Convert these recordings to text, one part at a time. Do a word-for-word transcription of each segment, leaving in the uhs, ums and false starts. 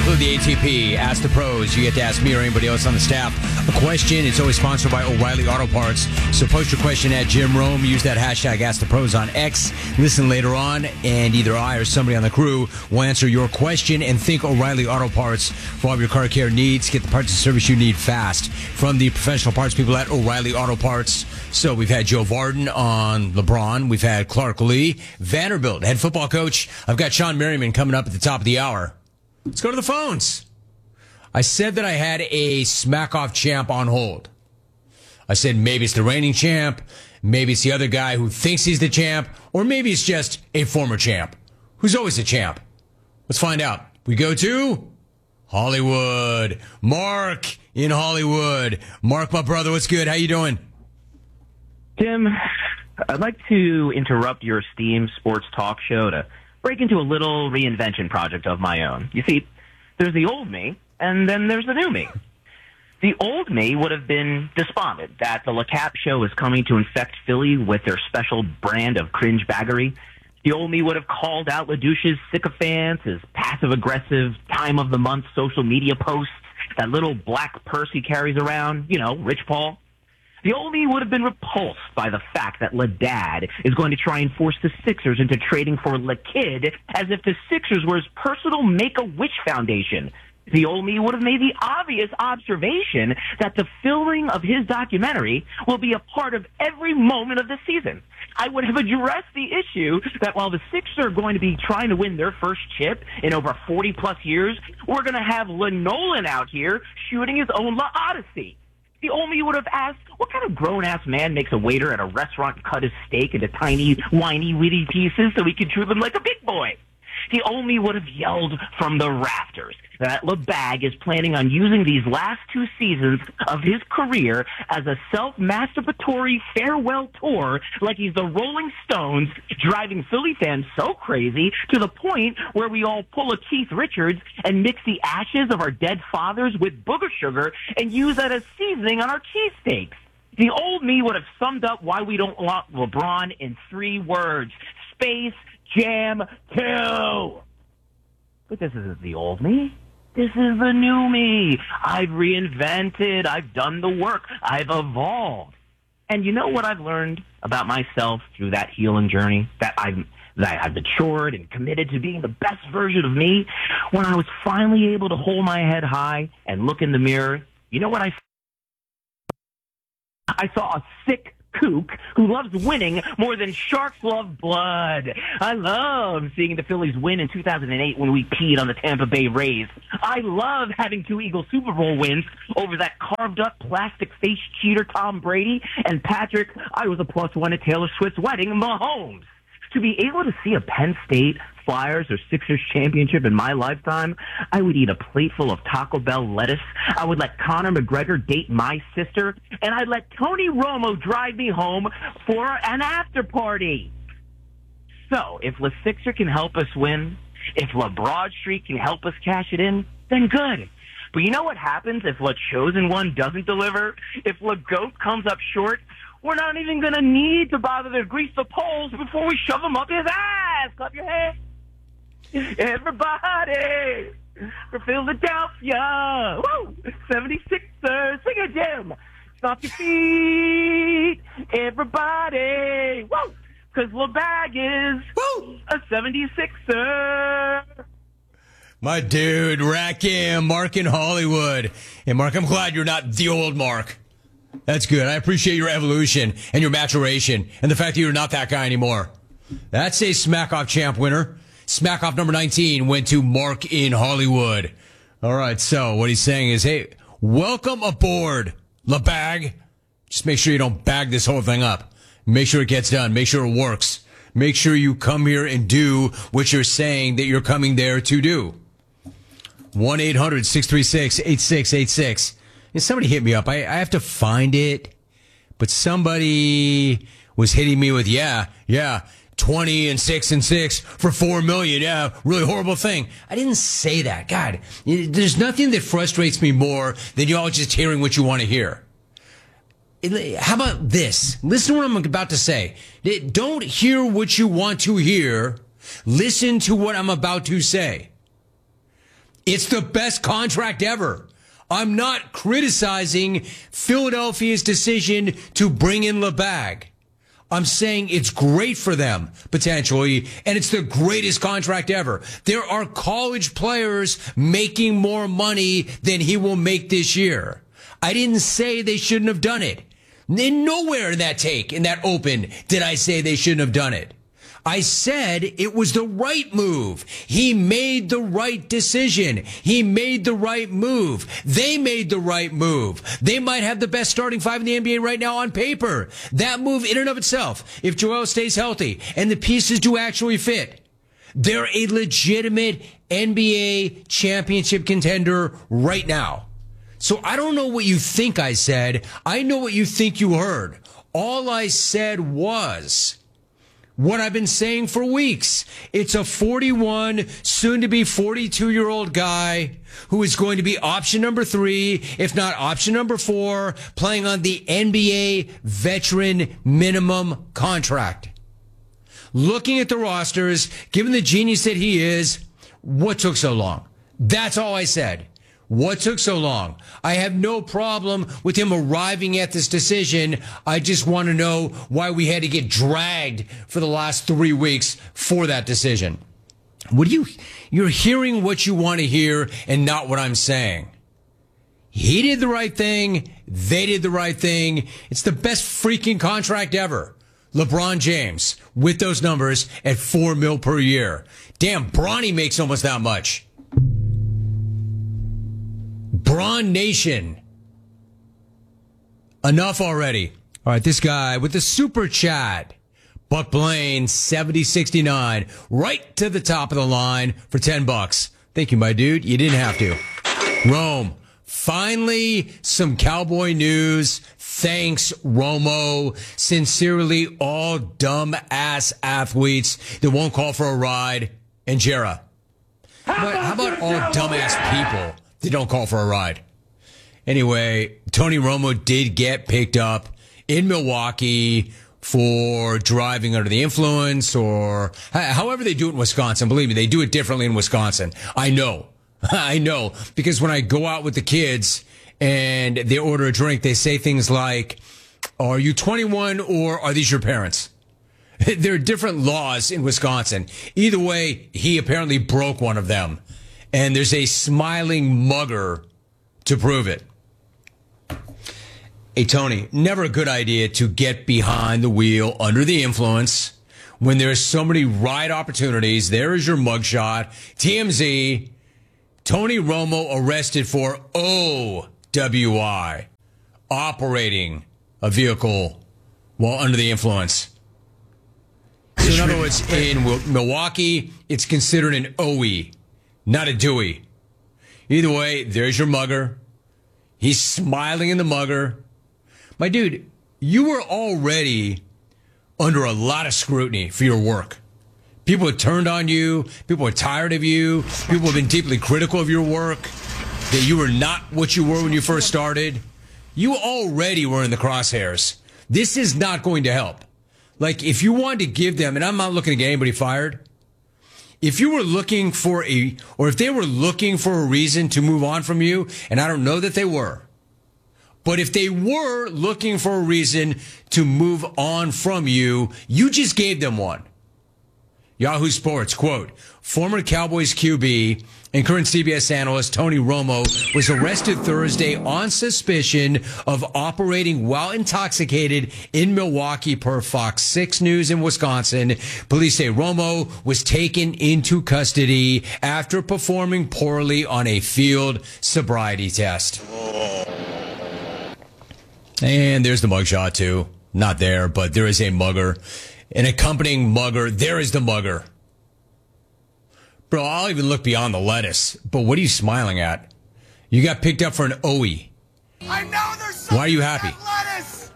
include the A T P, Ask the Pros. You get to ask me or anybody else on the staff a question. It's always sponsored by O'Reilly Auto Parts. So post your question at Jim Rome. Use that hashtag Ask the Pros on X. Listen later on, and either I or somebody on the crew will answer your question. And think O'Reilly Auto Parts for all of your car care needs. Get the parts and service you need fast from the professional parts people at O'Reilly Auto Parts. So we've had Joe Vardon on LeBron. We've had Clark Lee, Vanderbilt head football coach. I've got Sean Merriman coming up at the top of the hour. Let's go to the phones. I said that I had a smack-off champ on hold. I said maybe it's the reigning champ, maybe it's the other guy who thinks he's the champ, or maybe it's just a former champ who's always a champ. Let's find out. We go to Hollywood. Mark in Hollywood. Mark, my brother, what's good? How you doing? Tim, I'd like to interrupt your esteemed sports talk show to break into a little reinvention project of my own. You see, there's the old me, and then there's the new me. The old me would have been despondent that the LeCap show is coming to infect Philly with their special brand of cringe baggery. The old me would have called out LaDouche's sycophants, his passive-aggressive time-of-the-month social media posts, that little black purse he carries around, you know, Rich Paul. The old me would have been repulsed by the fact that LaDad is going to try and force the Sixers into trading for LaKid as if the Sixers were his personal Make-A-Wish foundation. The old me would have made the obvious observation that the filming of his documentary will be a part of every moment of the season. I would have addressed the issue that while the Sixers are going to be trying to win their first chip in over forty-plus years, we're going to have LaNolan out here shooting his own La Odyssey. The old me would have asked, what kind of grown-ass man makes a waiter at a restaurant cut his steak into tiny, whiny, witty pieces so he can chew them like a big boy? The old me would have yelled from the rafters that LeBag is planning on using these last two seasons of his career as a self-masturbatory farewell tour like he's the Rolling Stones, driving Philly fans so crazy to the point where we all pull a Keith Richards and mix the ashes of our dead fathers with booger sugar and use that as seasoning on our cheesesteaks. The old me would have summed up why we don't want LeBron in three words: Space Jam two. But this isn't the old me. This is the new me. I've reinvented. I've done the work. I've evolved. And you know what I've learned about myself through that healing journey? That I've, that I've matured and committed to being the best version of me. When I was finally able to hold my head high and look in the mirror, you know what I I saw a sick kook who loves winning more than sharks love blood. I love seeing the Phillies win in two thousand eight when we peed on the Tampa Bay Rays. I love having two Eagles Super Bowl wins over that carved-up plastic-face cheater Tom Brady and Patrick, I was a plus one at Taylor Swift's wedding, Mahomes. To be able to see a Penn State, Flyers, or Sixers championship in my lifetime, I would eat a plate full of Taco Bell lettuce. I would let Conor McGregor date my sister, and I'd let Tony Romo drive me home for an after party. So, if La Sixer can help us win, if La Broad Street can help us cash it in, then good. But you know what happens if La Chosen One doesn't deliver? If La Goat comes up short? We're not even going to need to bother to grease the poles before we shove them up his ass. Clap your hands. Everybody for Philadelphia. Woo! seventy-sixers. Sing it, Jim. Stop your feet. Everybody. Woo! Because LeBag is Woo! A seventy-sixer. My dude, Rakim, Mark in Hollywood. And Mark, I'm glad you're not the old Mark. That's good. I appreciate your evolution and your maturation and the fact that you're not that guy anymore. That's a Smack-Off champ winner. Smack-Off number nineteen went to Mark in Hollywood. All right, so what he's saying is, hey, welcome aboard, LeBag. Just make sure you don't bag this whole thing up. Make sure it gets done. Make sure it works. Make sure you come here and do what you're saying that you're coming there to do. one eight hundred six three six eight six eight six. And somebody hit me up. I, I have to find it, but somebody was hitting me with, yeah, yeah, twenty and six and six for four million. Yeah, really horrible thing. I didn't say that. God, there's nothing that frustrates me more than you all just hearing what you want to hear. How about this? Listen to what I'm about to say. Don't hear what you want to hear. Listen to what I'm about to say. It's the best contract ever. I'm not criticizing Philadelphia's decision to bring in LeBag. I'm saying it's great for them, potentially, and it's the greatest contract ever. There are college players making more money than he will make this year. I didn't say they shouldn't have done it. Nowhere in that take, in that open, did I say they shouldn't have done it. I said it was the right move. He made the right decision. He made the right move. They made the right move. They might have the best starting five in the N B A right now on paper. That move in and of itself, if Joel stays healthy and the pieces do actually fit, they're a legitimate N B A championship contender right now. So I don't know what you think I said. I know what you think you heard. All I said was what I've been saying for weeks. It's a forty-one, soon to be forty-two year old guy who is going to be option number three, if not option number four, playing on the N B A veteran minimum contract. Looking at the rosters, given the genius that he is, what took so long? That's all I said. What took so long? I have no problem with him arriving at this decision. I just want to know why we had to get dragged for the last three weeks for that decision. What do you, you're hearing what you want to hear and not what I'm saying. He did the right thing. They did the right thing. It's the best freaking contract ever. LeBron James with those numbers at four mil per year. Damn, Bronny makes almost that much. Braun Nation. Enough already. All right, this guy with the super chat. Buck Blaine, seventy sixty-nine, right to the top of the line for ten bucks. Thank you, my dude. You didn't have to. Rome. Finally, some Cowboy news. Thanks, Romo. Sincerely, all dumb-ass athletes that won't call for a ride. And Jera. But how about all dumbass people that don't call for a ride? Anyway, Tony Romo did get picked up in Milwaukee for driving under the influence, or however they do it in Wisconsin. Believe me, they do it differently in Wisconsin. I know. I know. Because when I go out with the kids and they order a drink, they say things like, are you twenty-one or are these your parents? There are different laws in Wisconsin. Either way, he apparently broke one of them. And there's a smiling mugger to prove it. Hey, Tony, never a good idea to get behind the wheel under the influence when there's so many ride opportunities. There is your mugshot. T M Z, Tony Romo arrested for O W I, operating a vehicle while under the influence. So in other words, in Milwaukee, it's considered an O E, not a Dewey. Either way, there's your mugger. He's smiling in the mugger. My dude, you were already under a lot of scrutiny for your work. People have turned on you. People are tired of you. People have been deeply critical of your work, that you were not what you were when you first started. You already were in the crosshairs. This is not going to help. Like, if you wanted to give them, and I'm not looking to get anybody fired, if you were looking for a, or if they were looking for a reason to move on from you, and I don't know that they were, but if they were looking for a reason to move on from you, you just gave them one. Yahoo Sports, quote, former Cowboys Q B and current C B S analyst Tony Romo was arrested Thursday on suspicion of operating while intoxicated in Milwaukee per Fox six News in Wisconsin. Police say Romo was taken into custody after performing poorly on a field sobriety test. And there's the mugshot, too. Not there, but there is a mugger. An accompanying mugger. There is the mugger. Bro, I'll even look beyond the lettuce. But what are you smiling at? You got picked up for an O E. I know there's something. Why are you happy? Lettuce.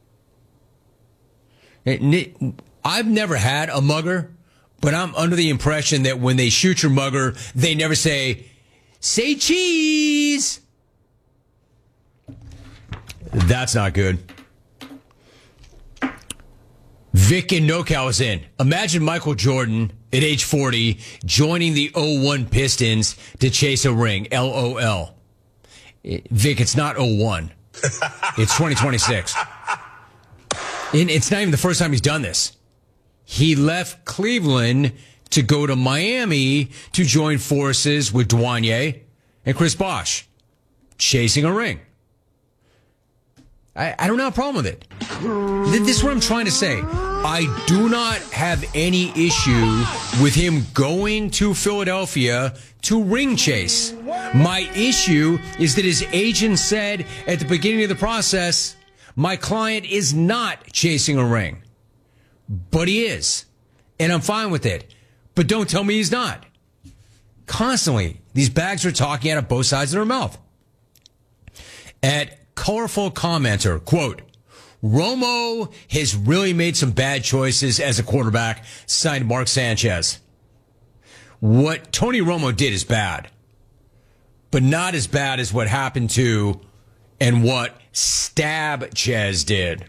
I've never had a mugger, but I'm under the impression that when they shoot your mugger, they never say, say cheese. That's not good. Vic in NoCal is in. Imagine Michael Jordan at age forty, joining the oh one Pistons to chase a ring. L O L. Vic, it's not oh one. It's twenty twenty-six. And it's not even the first time he's done this. He left Cleveland to go to Miami to join forces with Dwayne and Chris Bosh, chasing a ring. I, I don't have a problem with it. This is what I'm trying to say. I do not have any issue with him going to Philadelphia to ring chase. My issue is that his agent said at the beginning of the process, my client is not chasing a ring. But he is. And I'm fine with it. But don't tell me he's not. Constantly, these bags are talking out of both sides of their mouth. At Colorful Commenter, quote, Romo has really made some bad choices as a quarterback, signed Mark Sanchez. What Tony Romo did is bad, but not as bad as what happened to and what Stab Chez did.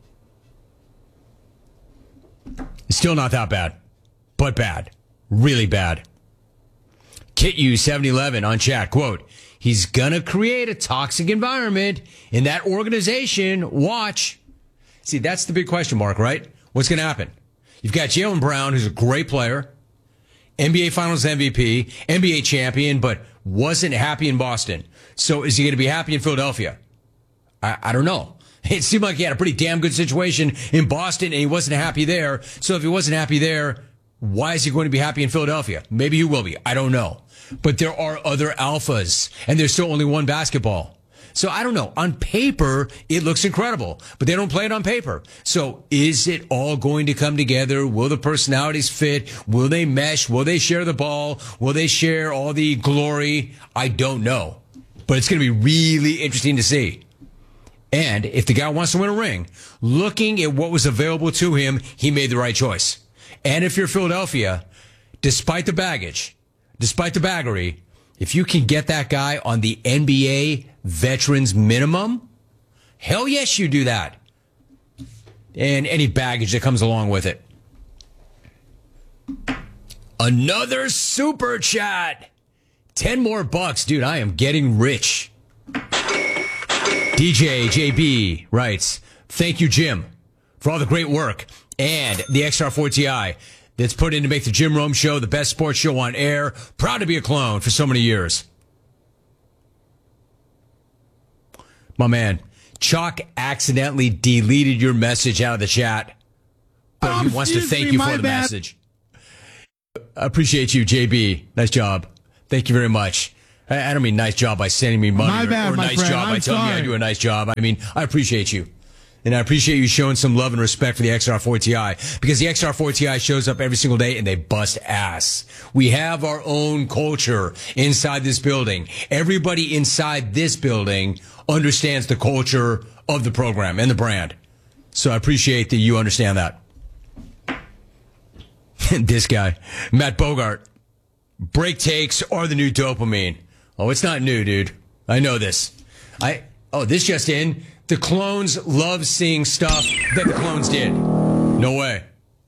Still not that bad, but bad. Really bad. Kit U seven eleven on chat, quote, he's gonna create a toxic environment in that organization. Watch. See, that's the big question mark, right? What's gonna happen? You've got Jaylen Brown, who's a great player, N B A Finals M V P, N B A champion, but wasn't happy in Boston. So is he gonna be happy in Philadelphia? I, I don't know. It seemed like he had a pretty damn good situation in Boston and he wasn't happy there. So if he wasn't happy there, why is he going to be happy in Philadelphia? Maybe he will be. I don't know. But there are other alphas and there's still only one basketball. So I don't know. On paper, it looks incredible, but they don't play it on paper. So is it all going to come together? Will the personalities fit? Will they mesh? Will they share the ball? Will they share all the glory? I don't know, but it's going to be really interesting to see. And if the guy wants to win a ring, looking at what was available to him, he made the right choice. And if you're Philadelphia, despite the baggage, despite the baggery, if you can get that guy on the N B A veterans minimum, hell yes, you do that. And any baggage that comes along with it. Another super chat. Ten more bucks. Dude, I am getting rich. D J J B writes, thank you, Jim, for all the great work and the X R four T I that's put in to make the Jim Rome Show the best sports show on air. Proud to be a clone for so many years. My man, Chalk accidentally deleted your message out of the chat, but oh, he wants to thank you for the bad. message. I appreciate you, J B. Nice job. Thank you very much. I don't mean nice job by sending me money my or, bad, or my nice friend. job I'm by telling sorry. me I do a nice job. I mean, I appreciate you. And I appreciate you showing some love and respect for the X R four T I because the X R four T I shows up every single day and they bust ass. We have our own culture inside this building. Everybody inside this building understands the culture of the program and the brand. So I appreciate that you understand that. This guy, Matt Bogart. Break takes are the new dopamine. Oh, it's not new, dude. I know this. I oh, this just in. The clones love seeing stuff that the clones did. No way.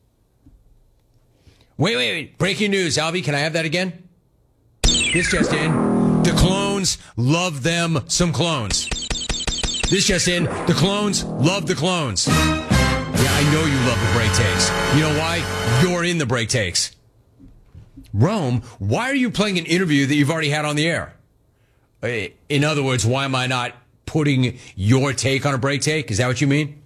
Wait, wait, wait. Breaking news, Alvy. Can I have that again? This just in. The clones love them some clones. This just in. The clones love the clones. Yeah, I know you love the break takes. You know why? You're in the break takes. Rome, why are you playing an interview that you've already had on the air? In other words, why am I not putting your take on a break take? Is that what you mean?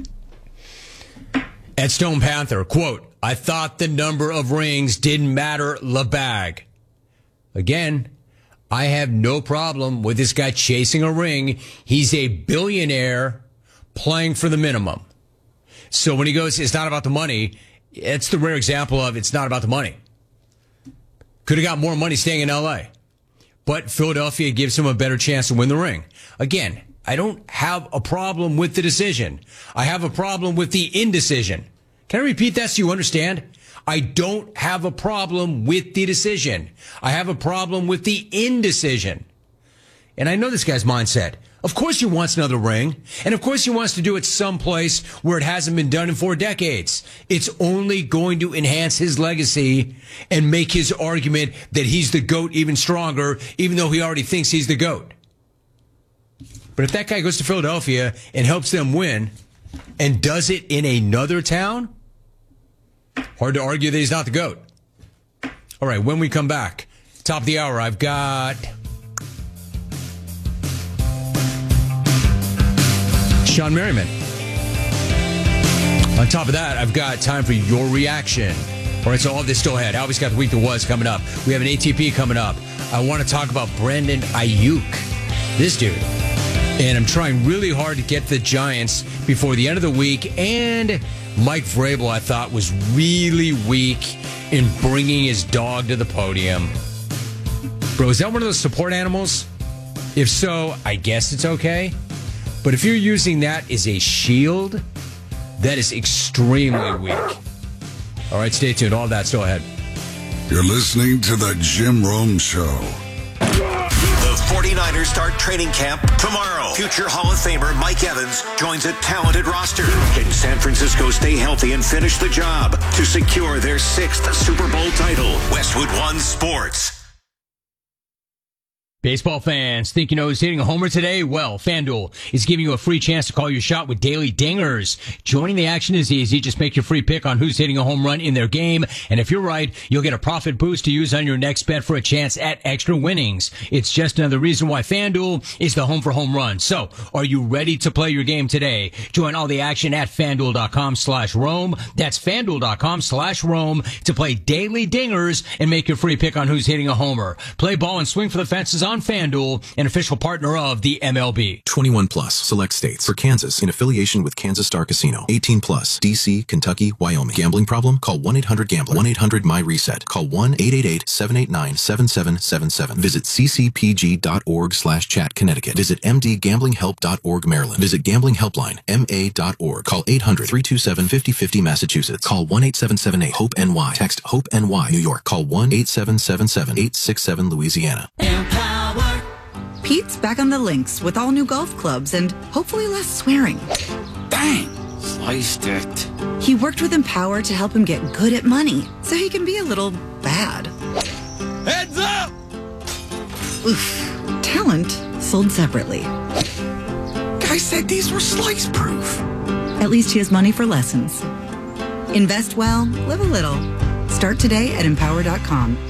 At Stone Panther, quote, I thought the number of rings didn't matter, LeBag. Again, I have no problem with this guy chasing a ring. He's a billionaire playing for the minimum. So when he goes, it's not about the money, it's the rare example of it's not about the money. Could have got more money staying in L A. But Philadelphia gives him a better chance to win the ring. Again, I don't have a problem with the decision. I have a problem with the indecision. Can I repeat that so you understand? I don't have a problem with the decision. I have a problem with the indecision. And I know this guy's mindset. Of course he wants another ring. And of course he wants to do it someplace where it hasn't been done in four decades. It's only going to enhance his legacy and make his argument that he's the GOAT even stronger, even though he already thinks he's the GOAT. But if that guy goes to Philadelphia and helps them win and does it in another town, hard to argue that he's not the GOAT. All right, when we come back, top of the hour, I've got Sean Merriman. On top of that, I've got time for your reaction. All right, so all this still ahead. Albie's got the week that was coming up. We have an A T P coming up. I want to talk about Brandon Ayuk. This dude. And I'm trying really hard to get the Giants before the end of the week. And Mike Vrabel, I thought, was really weak in bringing his dog to the podium. Bro, is that one of those support animals? If so, I guess it's okay. But if you're using that as a shield, that is extremely weak. All right, stay tuned. All that still ahead. You're listening to The Jim Rome Show. The forty-niners start training camp tomorrow. Future Hall of Famer Mike Evans joins a talented roster. Can San Francisco stay healthy and finish the job to secure their sixth Super Bowl title? Westwood One Sports. Baseball fans, think you know who's hitting a homer today? Well, FanDuel is giving you a free chance to call your shot with daily dingers. Joining the action is easy. Just make your free pick on who's hitting a home run in their game. And if you're right, you'll get a profit boost to use on your next bet for a chance at extra winnings. It's just another reason why FanDuel is the home for home runs. So, are you ready to play your game today? Join all the action at FanDuel.com slash Rome. That's FanDuel.com slash Rome to play daily dingers and make your free pick on who's hitting a homer. Play ball and swing for the fences on FanDuel, an official partner of the M L B. twenty-one plus, select states. For Kansas, in affiliation with Kansas Star Casino. eighteen plus, D C, Kentucky, Wyoming. Gambling problem? Call one eight hundred gambler. one eight hundred my reset. Call one eight eight eight, seven eight nine, seven seven seven seven. Visit ccpg.org slash chat Connecticut. Visit mdgamblinghelp.org Maryland. Visit Gambling Helpline, M A dot org. Call eight hundred, three two seven, five oh five oh Massachusetts. Call one eight seven seven eight, hope N Y. Text HOPE-N Y. New York. Call one eight seven seven seven, eight six seven Louisiana. Pete's back on the links with all new golf clubs and hopefully less swearing. Bang! Sliced it. He worked with Empower to help him get good at money so he can be a little bad. Heads up! Oof. Talent sold separately. Guy said these were slice proof. At least he has money for lessons. Invest well, live a little. Start today at empower dot com.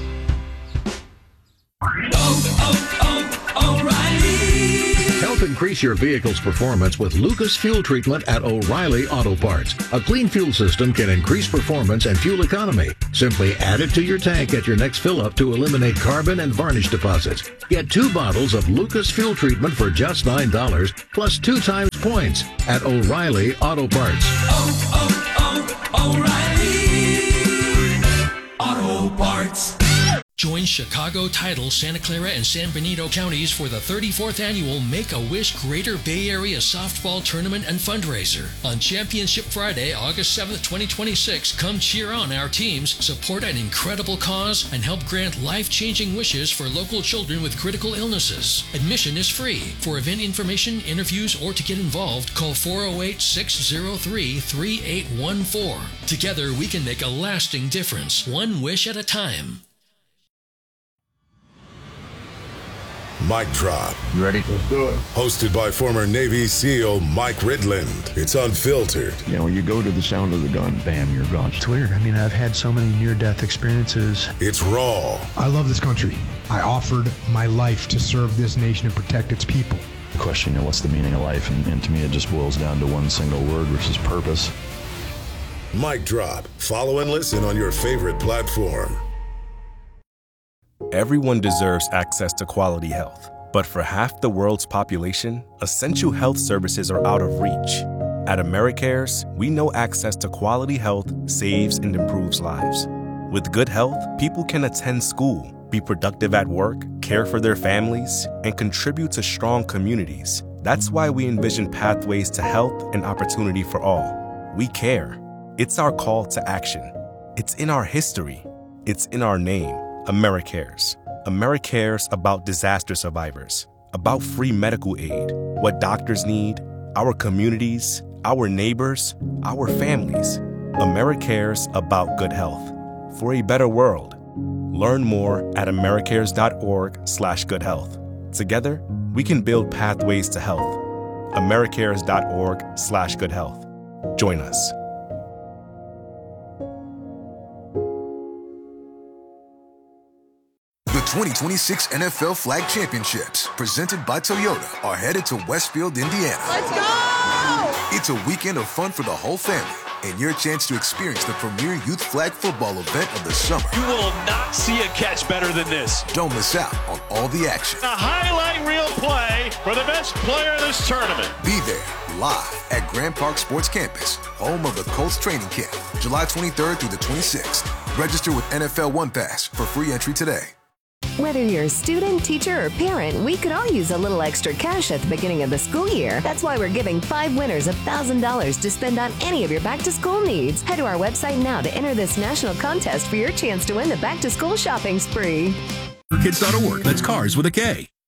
Help increase your vehicle's performance with Lucas Fuel Treatment at O'Reilly Auto Parts. A clean fuel system can increase performance and fuel economy. Simply add it to your tank at your next fill-up to eliminate carbon and varnish deposits. Get two bottles of Lucas Fuel Treatment for just nine dollars, plus two times points at O'Reilly Auto Parts. Oh, oh, oh, O'Reilly Auto Parts. Join Chicago, Tidal, Santa Clara, and San Benito counties for the thirty-fourth annual Make-A-Wish Greater Bay Area Softball Tournament and Fundraiser. On Championship Friday, August seventh, twenty twenty-six, come cheer on our teams, support an incredible cause, and help grant life-changing wishes for local children with critical illnesses. Admission is free. For event information, interviews, or to get involved, call four oh eight, six oh three, three eight one four. Together, we can make a lasting difference, one wish at a time. Mic Drop. You ready? Let's do it. Hosted by former Navy SEAL Mike Ridland. It's unfiltered. You know, when you go to the sound of the gun, bam, you're gone. It's weird. I mean, I've had so many near-death experiences. It's raw. I love this country. I offered my life to serve this nation and protect its people. The question, you know, what's the meaning of life? And, and to me, it just boils down to one single word, which is purpose. Mic Drop. Follow and listen on your favorite platform. Everyone deserves access to quality health, but for half the world's population, essential health services are out of reach. At AmeriCares, we know access to quality health saves and improves lives. With good health, people can attend school, be productive at work, care for their families, and contribute to strong communities. That's why we envision pathways to health and opportunity for all. We care. It's our call to action. It's in our history. It's in our name. AmeriCares. AmeriCares about disaster survivors, about free medical aid, what doctors need, our communities, our neighbors, our families. AmeriCares about good health. For a better world. Learn more at americares.org slash good health. Together, we can build pathways to health. americares.org slash good health. Join us. The twenty twenty-six N F L Flag Championships, presented by Toyota, are headed to Westfield, Indiana. Let's go! It's a weekend of fun for the whole family, and your chance to experience the premier youth flag football event of the summer. You will not see a catch better than this. Don't miss out on all the action. A highlight reel play for the best player in this tournament. Be there, live at Grand Park Sports Campus, home of the Colts training camp, July twenty-third through the twenty-sixth. Register with N F L One Pass for free entry today. Whether you're a student, teacher, or parent, we could all use a little extra cash at the beginning of the school year. That's why we're giving five winners one thousand dollars to spend on any of your back-to-school needs. Head to our website now to enter this national contest for your chance to win the back-to-school shopping spree. Kids dot org. That's cars with a K.